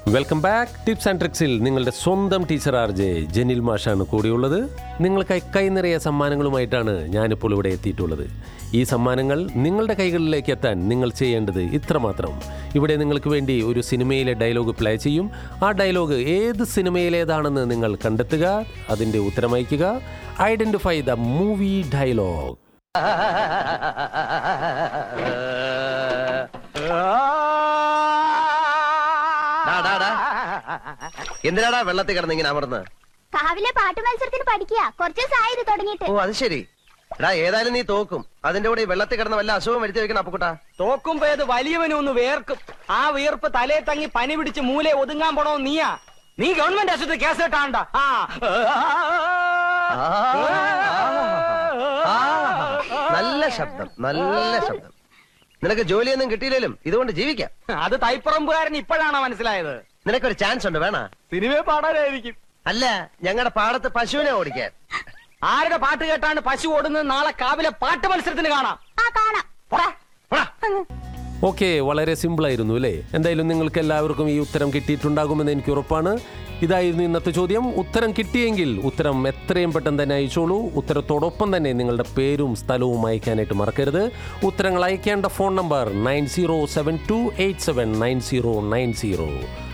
Welcome back. Tips and ട്രിക്സിൽ നിങ്ങളുടെ സ്വന്തം teacher RJ Jenil മാഷാണ് കൂടിയുള്ളത്. നിങ്ങൾക്കായി കൈ നിറയെ സമ്മാനങ്ങളുമായിട്ടാണ് ഞാനിപ്പോൾ ഇവിടെ എത്തിയിട്ടുള്ളത്. ഈ സമ്മാനങ്ങൾ നിങ്ങളുടെ കൈകളിലേക്ക് എത്താൻ നിങ്ങൾ ചെയ്യേണ്ടത് ഇത്രമാത്രം. ഇവിടെ നിങ്ങൾക്ക് വേണ്ടി ഒരു സിനിമയിലെ ഡയലോഗ് പ്ലേ ചെയ്യും. ആ ഡയലോഗ് ഏത് സിനിമയിലേതാണെന്ന് നിങ്ങൾ കണ്ടെത്തുക, അതിൻ്റെ ഉത്തരം അയയ്ക്കുക. Identify the movie dialogue. എന്തിനാടാ വെള്ളത്തിൽ കിടന്ന് ഇങ്ങനെ അമർന്ന്? രാവിലെ പാട്ട് മത്സരത്തിന് പഠിക്കുക, കുറച്ച് ദിവസമായി ഇത് തുടങ്ങിയിട്ട്. ഓ അത് ശരി. എടാ ഏതായാലും നീ തോക്കും. അതിന്റെ കൂടെ ഈ വെള്ളത്തിൽ കിടന്ന വല്ല അസുഖം വരുത്തി വെക്കണം അപ്പുക്കുട്ടാ. തോക്കുമ്പോ ഏത് വലിയവനും ഒന്ന് വേർക്കും. ആ വീർപ്പ് തലേ തങ്ങി പനി പിടിച്ച് മൂലെ ഒതുങ്ങാൻ പോണോ നീയാ? നീ ഗവൺമെന്റ് ആശുപത്രി കേസ് കേട്ടാണ്ട. നല്ല ശബ്ദം, നല്ല ശബ്ദം. നിനക്ക് ജോലിയൊന്നും കിട്ടിയില്ലേലും ഇതുകൊണ്ട് ജീവിക്കാം. അത് തൈപ്പറമ്പുകാരൻ ഇപ്പോഴാണോ മനസ്സിലായത്? നിനക്കൊരു ചാൻസ് ഉണ്ട്, വേണ? സിനിമയെ പാടാനായിരിക്കും. അല്ല, ഞങ്ങളുടെ പാടത്ത് പശുവിനെ ഓടിക്കാൻ. ആരുടെ പാട്ട് കേട്ടാണ് പശു ഓടുന്നത്? നാളെ കാവിലെ പാട്ട് മത്സരത്തിന് കാണാം. ഓക്കെ, വളരെ സിമ്പിളായിരുന്നു അല്ലേ? എന്തായാലും നിങ്ങൾക്ക് എല്ലാവർക്കും ഈ ഉത്തരം കിട്ടിയിട്ടുണ്ടാകുമെന്ന് എനിക്ക് ഉറപ്പാണ്. ഇതായിരുന്നു ഇന്നത്തെ ചോദ്യം. ഉത്തരം കിട്ടിയെങ്കിൽ ഉത്തരം എത്രയും പെട്ടെന്ന് തന്നെ അയച്ചോളൂ. ഉത്തരത്തോടൊപ്പം തന്നെ നിങ്ങളുടെ പേരും സ്ഥലവും അയക്കാനായിട്ട് മറക്കരുത്. ഉത്തരങ്ങൾ അയക്കേണ്ട ഫോൺ നമ്പർ 9072879090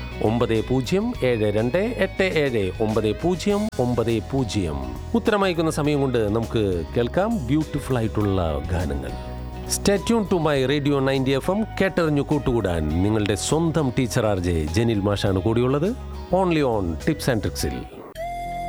9072879090. ഉത്തരം അയക്കുന്ന സമയം കൊണ്ട് നമുക്ക് കേൾക്കാം ബ്യൂട്ടിഫുൾ ആയിട്ടുള്ള ഗാനങ്ങൾ. Stay tune to my radio 90 FM. കേട്ടറിഞ്ഞു കൂട്ടുകൂടാൻ നിങ്ങളുടെ സ്വന്തം ടീച്ചർ RJ ജെനിൽ മാഷാണ് കൂടിയുള്ളത്. Only on tips and ട്രിക്സിൽ.